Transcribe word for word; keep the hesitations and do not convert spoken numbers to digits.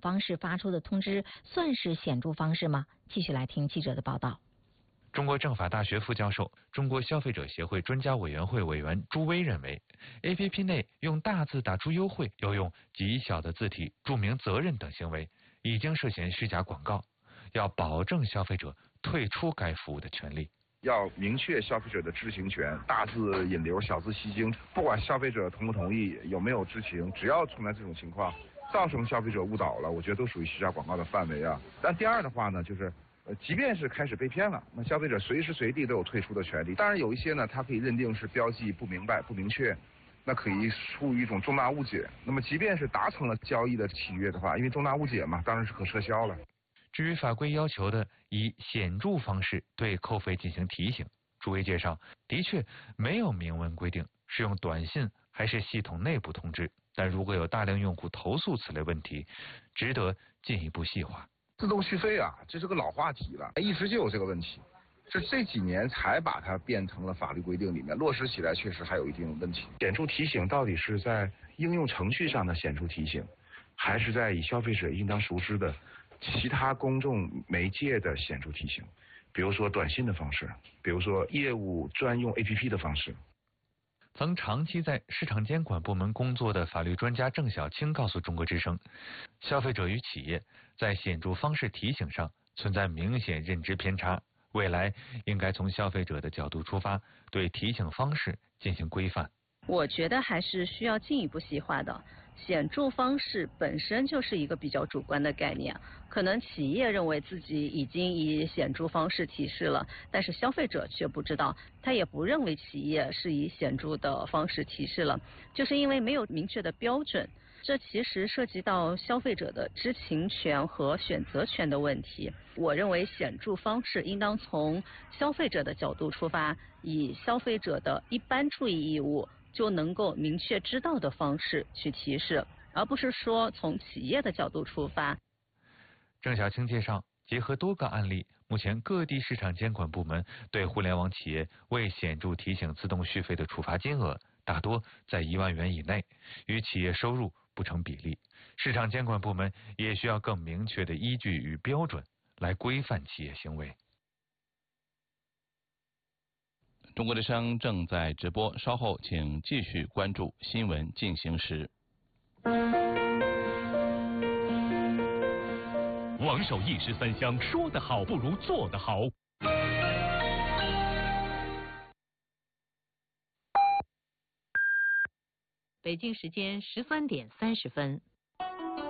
方式发出的通知算是显著方式吗？继续来听记者的报道。 中国政法大学副教授、中国消费者协会专家委员会委员朱威认为 ，A P P 内用大字打出优惠，又用极小的字体注明责任等行为，已经涉嫌虚假广告，要保证消费者退出该服务的权利。 要明确消费者的知情权，大字引流，小字吸睛，不管消费者同不同意，有没有知情，只要存在这种情况，造成消费者误导了，我觉得都属于虚假广告的范围啊。但第二的话呢，就是。呃，即便是开始被骗了，那消费者随时随地都有退出的权利。当然有一些呢，它可以认定是标记不明白、不明确，那可以出于一种重大误解。那么即便是达成了交易的契约的话，因为重大误解嘛，当然是可撤销了。 至于法规要求的以显著方式对扣费进行提醒，朱威介绍，的确没有明文规定是用短信还是系统内部通知，但如果有大量用户投诉此类问题，值得进一步细化。 自动续费啊，这是个老话题了，一直就有这个问题，是这几年才把它变成了法律规定里面，落实起来确实还有一定问题。显著提醒到底是在应用程序上的显著提醒，还是在以消费者应当熟知的其他公众媒介的显著提醒？比如说短信的方式，比如说业务专用 A P P 的方式。 曾长期在市场监管部门工作的法律专家郑晓青告诉中国之声，消费者与企业在显著方式提醒上存在明显认知偏差，未来应该从消费者的角度出发，对提醒方式进行规范。 我觉得还是需要进一步细化的。显著方式本身就是一个比较主观的概念，可能企业认为自己已经以显著方式提示了，但是消费者却不知道，他也不认为企业是以显著的方式提示了，就是因为没有明确的标准。这其实涉及到消费者的知情权和选择权的问题。我认为显著方式应当从消费者的角度出发，以消费者的一般注意义务就能够明确知道的方式去提示，而不是说从企业的角度出发。 郑晓青介绍，结合多个案例，目前各地市场监管部门对互联网企业未显著提醒自动续费的处罚金额大多在一万元以内，与企业收入不成比例。市场监管部门也需要更明确的依据与标准来规范企业行为。 中国之声正在直播，稍后请继续关注新闻进行时。 王守一石三香，说得好不如做得好。 北京时间十三点三十分。